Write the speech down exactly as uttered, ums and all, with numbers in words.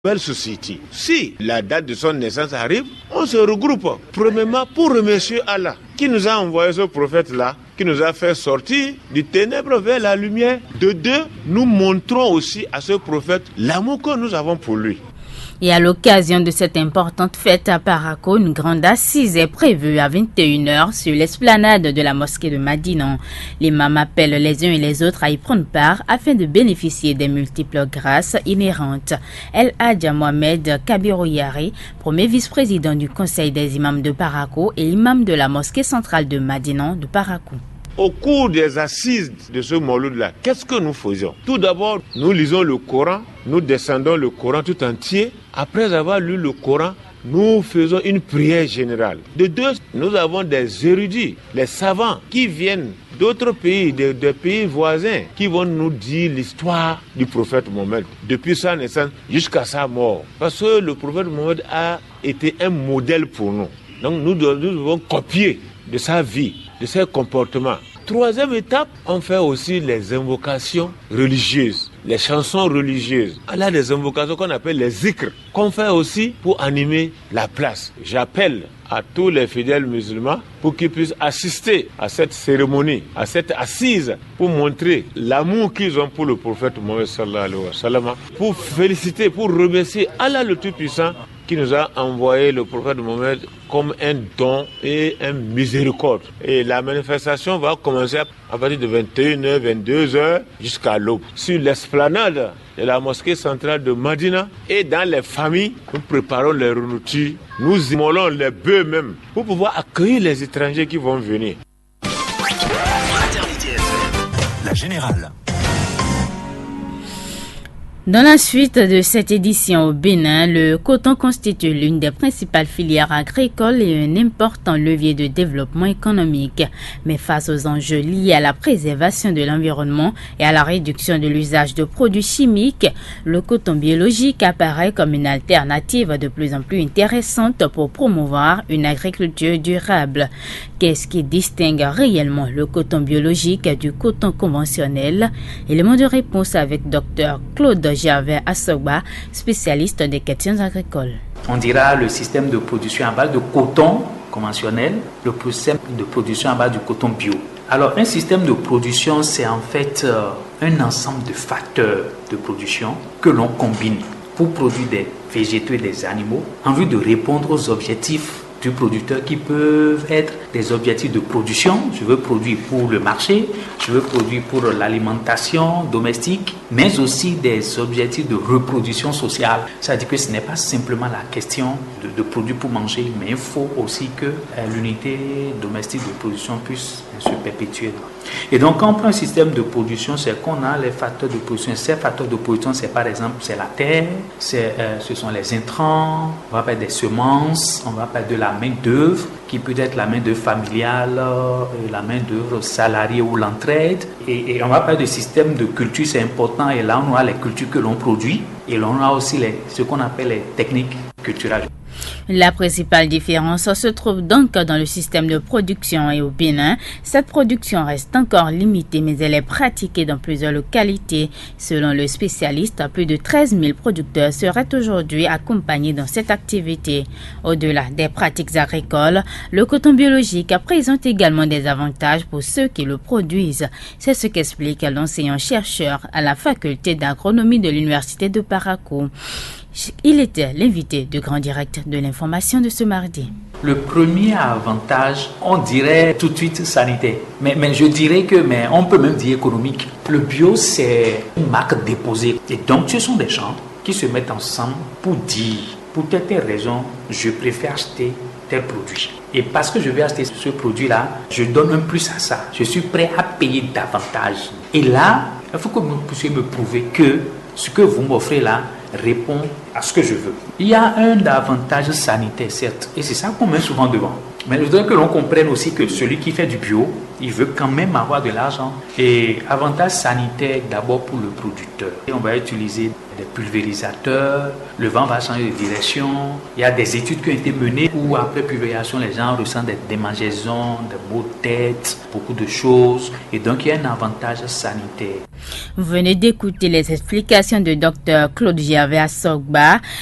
Belle société. Si la date de son naissance arrive, on se regroupe. Premièrement, pour remercier Allah, qui nous a envoyé ce prophète-là, qui nous a fait sortir du ténèbre vers la lumière. De deux, nous montrons aussi à ce prophète l'amour que nous avons pour lui. Et à l'occasion de cette importante fête à Parakou, une grande assise est prévue à vingt et une heures sur l'esplanade de la mosquée de Madinan. L'imam appelle les uns et les autres à y prendre part afin de bénéficier des multiples grâces inhérentes. El Hadja Mohamed Kabirou Yari, premier vice-président du conseil des imams de Parakou et imam de la mosquée centrale de Madinan de Parakou. Au cours des assises de ce mauloud-là, qu'est-ce que nous faisions? Tout d'abord, nous lisons le Coran, nous descendons le Coran tout entier. Après avoir lu le Coran, nous faisons une prière générale. De deux, nous avons des érudits, les savants qui viennent d'autres pays, des, des pays voisins, qui vont nous dire l'histoire du prophète Mohammed, depuis sa naissance jusqu'à sa mort. Parce que le prophète Mohammed a été un modèle pour nous. Donc nous devons, nous devons copier de sa vie, de ses comportements. Troisième étape, on fait aussi les invocations religieuses, les chansons religieuses. On a des invocations qu'on appelle les zikrs, qu'on fait aussi pour animer la place. J'appelle à tous les fidèles musulmans pour qu'ils puissent assister à cette cérémonie, à cette assise, pour montrer l'amour qu'ils ont pour le prophète Mohammed sallallahu alayhi wa sallam, pour féliciter, pour remercier Allah le Tout-Puissant qui nous a envoyé le prophète Mohammed comme un don et un miséricorde. Et la manifestation va commencer à partir de vingt et une heures, vingt-deux heures jusqu'à l'aube. Sur l'esplanade de la mosquée centrale de Madina et dans les familles, nous préparons les nourritures, nous immolons les bœufs même pour pouvoir accueillir les étrangers qui vont venir. La générale. Dans la suite de cette édition au Bénin, le coton constitue l'une des principales filières agricoles et un important levier de développement économique. Mais face aux enjeux liés à la préservation de l'environnement et à la réduction de l'usage de produits chimiques, le coton biologique apparaît comme une alternative de plus en plus intéressante pour promouvoir une agriculture durable. Qu'est-ce qui distingue réellement le coton biologique du coton conventionnel? Élément de réponse avec docteur Claude Gervais Assogba, spécialiste des questions agricoles. On dira le système de production à base de coton conventionnel, le système de production à base du coton bio. Alors, un système de production, c'est en fait euh, un ensemble de facteurs de production que l'on combine pour produire des végétaux et des animaux en vue de répondre aux objectifs du producteur qui peuvent être des objectifs de production. Je veux produire pour le marché, je veux produire pour l'alimentation domestique, mais aussi des objectifs de reproduction sociale. C'est-à-dire que ce n'est pas simplement la question de, de produire pour manger, mais il faut aussi que euh, l'unité domestique de production puisse se perpétuer. Et donc, quand on prend un système de production, c'est qu'on a les facteurs de production. Ces facteurs de production, c'est par exemple, c'est la terre, c'est, euh, ce sont les intrants, on va parler des semences, on va parler de la main-d'œuvre, qui peut être la main-d'œuvre familiale, euh, la main-d'œuvre salariée ou l'entraide. Et, et on va parler de système de culture, c'est important. Et là, on a les cultures que l'on produit et l'on a aussi les, ce qu'on appelle les techniques culturelles. La principale différence se trouve donc dans le système de production et au Bénin, cette production reste encore limitée mais elle est pratiquée dans plusieurs localités. Selon le spécialiste, plus de treize mille producteurs seraient aujourd'hui accompagnés dans cette activité. Au-delà des pratiques agricoles, le coton biologique présente également des avantages pour ceux qui le produisent. C'est ce qu'explique l'enseignant-chercheur à la faculté d'agronomie de l'université de Parakou. Il était l'invité du Grand Direct de l'information de ce mardi. Le premier avantage, on dirait tout de suite sanitaire. Mais, mais je dirais que, mais on peut même dire économique. Le bio, c'est une marque déposée. Et donc, ce sont des gens qui se mettent ensemble pour dire, pour telle, telle raison, je préfère acheter tel produit. Et parce que je vais acheter ce produit-là, je donne un plus à ça. Je suis prêt à payer davantage. Et là, il faut que vous puissiez me prouver que ce que vous m'offrez là répond à ce que je veux. Il y a un avantage sanitaire, certes, et c'est ça qu'on met souvent devant. Mais je voudrais que l'on comprenne aussi que celui qui fait du bio, il veut quand même avoir de l'argent. Et avantage sanitaire d'abord pour le producteur. Et on va utiliser des pulvérisateurs, le vent va changer de direction. Il y a des études qui ont été menées où après pulvérisation, les gens ressentent des démangeaisons, des maux de tête, beaucoup de choses. Et donc il y a un avantage sanitaire. Vous venez d'écouter les explications de Dr Claude Gervais Assogba,